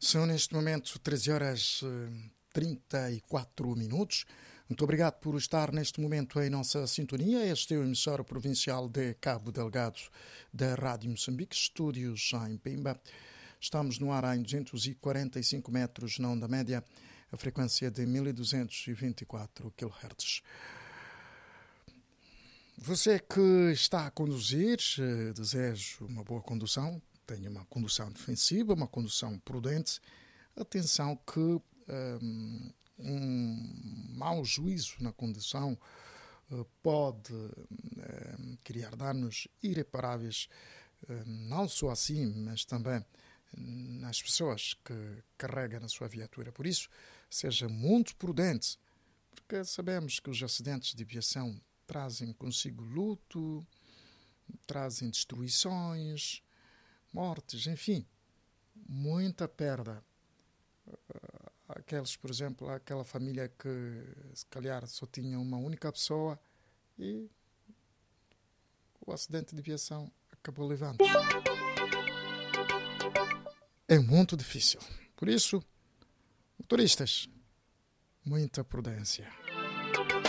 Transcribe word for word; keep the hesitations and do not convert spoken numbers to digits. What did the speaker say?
São neste momento treze horas e trinta e quatro minutos. Muito obrigado por estar neste momento em nossa sintonia. Este é o emissor provincial de Cabo Delgado da Rádio Moçambique, estúdios em Pimba. Estamos no ar em duzentos e quarenta e cinco metros na onda média, a frequência de mil duzentos e vinte e quatro quilohertz. Você que está a conduzir, desejo uma boa condução. Tenha uma condução defensiva, uma condução prudente. Atenção que um, um mau juízo na condução uh, pode uh, criar danos irreparáveis, uh, não só assim, mas também nas pessoas que carregam na sua viatura. Por isso, seja muito prudente, porque sabemos que os acidentes de viação trazem consigo luto, trazem destruições, mortes, enfim, muita perda. Aqueles, por exemplo, aquela família que se calhar só tinha uma única pessoa e o acidente de viação acabou levando. É muito difícil. Por isso, motoristas, muita prudência.